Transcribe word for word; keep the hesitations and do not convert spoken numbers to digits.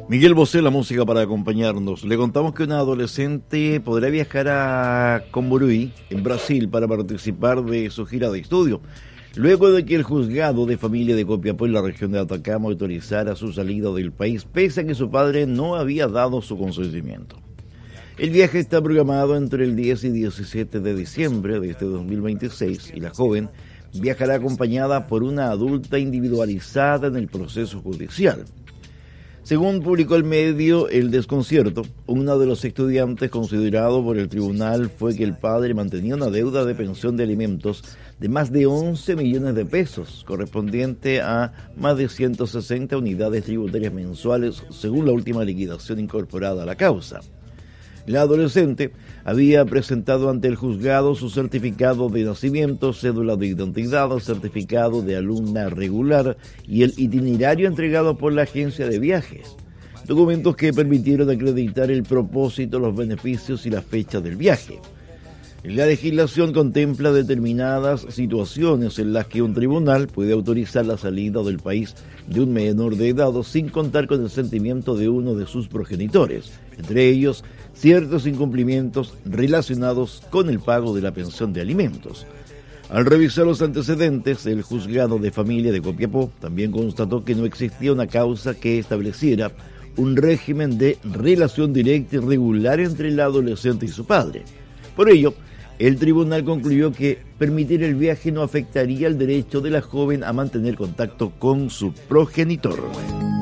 Miguel Bosé, la música para acompañarnos. Le contamos que una adolescente podrá viajar a Camboriú, en Brasil, para participar de su gira de estudio, luego de que el juzgado de familia de Copiapó en la región de Atacama autorizara su salida del país, pese a que su padre no había dado su consentimiento. El viaje está programado entre el diez y diecisiete de diciembre de este dos mil veintiséis y la joven viajará acompañada por una adulta individualizada en el proceso judicial. Según publicó el medio El Desconcierto, uno de los estudiantes considerado por el tribunal fue que el padre mantenía una deuda de pensión de alimentos de más de once millones de pesos, correspondiente a más de ciento sesenta unidades tributarias mensuales, según la última liquidación incorporada a la causa. La adolescente había presentado ante el juzgado su certificado de nacimiento, cédula de identidad, certificado de alumna regular y el itinerario entregado por la agencia de viajes, documentos que permitieron acreditar el propósito, los beneficios y la fecha del viaje. La legislación contempla determinadas situaciones en las que un tribunal puede autorizar la salida del país de un menor de edad sin contar con el consentimiento de uno de sus progenitores, entre ellos ciertos incumplimientos relacionados con el pago de la pensión de alimentos. Al revisar los antecedentes, el juzgado de familia de Copiapó también constató que no existía una causa que estableciera un régimen de relación directa y regular entre la adolescente y su padre. Por ello, el tribunal concluyó que permitir el viaje no afectaría el derecho de la joven a mantener contacto con su progenitor.